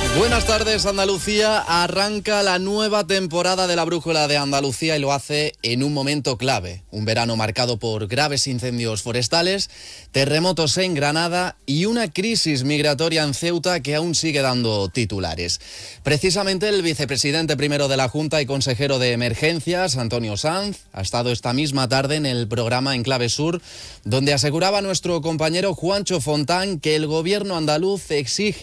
Buenas tardes, Andalucía. Arranca la nueva temporada de la Brújula de Andalucía y lo hace en un momento clave. Un verano marcado por graves incendios forestales, terremotos en Granada y una crisis migratoria en Ceuta que aún sigue dando titulares. Precisamente el vicepresidente primero de la Junta y consejero de Emergencias, Antonio Sanz, ha estado esta misma tarde en el programa Enclave Sur, donde aseguraba nuestro compañero Juancho Fontán que el gobierno andaluz exige